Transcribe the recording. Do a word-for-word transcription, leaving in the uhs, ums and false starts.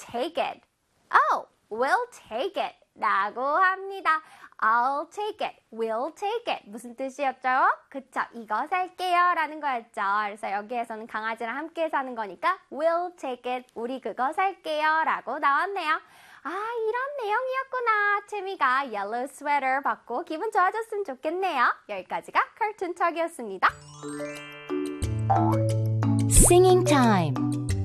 take it. Oh, we'll take it. 라고 합니다. I'll take it. We'll take it. 무슨 뜻이었죠? 그쵸. 이거 살게요. 라는 거였죠. 그래서 여기에서는 강아지랑 함께 사는 거니까 we'll take it. 우리 그거 살게요. 라고 나왔네요. 아, 이런 내용이었구나. 채미가 yellow sweater 받고 기분 좋아졌으면 좋겠네요. 여기까지가 카툰 톡이었습니다. Singing time.